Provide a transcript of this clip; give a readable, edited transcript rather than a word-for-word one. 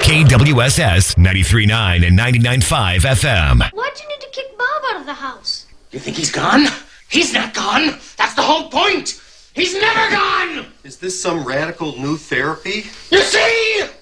KWSS 93.9 and 99.5 FM. Why'd you need to kick Bob out of the house? You think he's gone? He's not gone. That's the whole point. He's never gone. Is this some radical new therapy? You see?